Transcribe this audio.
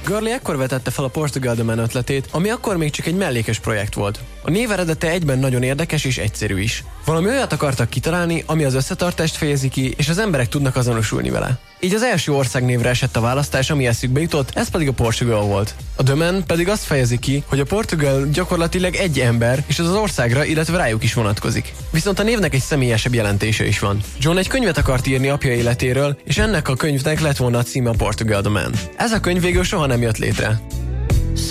Gurley ekkor vetette fel a Portugal The Man ötletét, ami akkor még csak egy mellékes projekt volt. A név eredete egyben nagyon érdekes és egyszerű is. Valami olyat akartak kitalálni, ami az összetartást fejezi ki, és az emberek tudnak azonosulni vele. Így az első országnévre esett a választás, ami eszükbe jutott, ez pedig a Portugal volt. A The Man pedig azt fejezi ki, hogy a Portugal gyakorlatilag egy ember, és az országra, illetve rájuk is vonatkozik. Viszont a névnek egy személyesebb jelentése is van. John egy könyvet akart írni apja életéről, és ennek a könyvnek lett volna a címe a Portugal The Man. Ez a könyv végül soha nem jött létre.